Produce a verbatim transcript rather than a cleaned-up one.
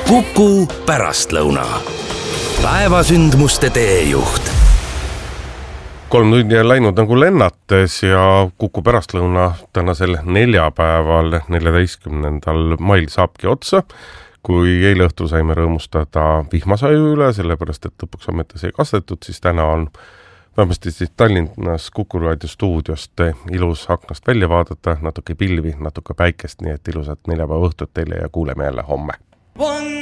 Kuku pärastlõuna. Päevasündmuste teejuht. Kolm tundi on läinud nagu lennates ja Kuku pärastlõuna tänasel neljapäeval, neljateistkümnendal mail saabki otsa, kui eile õhtul saime rõõmustada vihmasaju üle, sellepärast et lõpuks ometi see kastetud, siis täna on vähemasti siis Tallinnas Kuku raadio stuudiost ilus aknast välja vaadata, natuke pilvi, natuke päikest, nii et ilusat neljapäeva õhtut teile ja kuuleme jälle homme.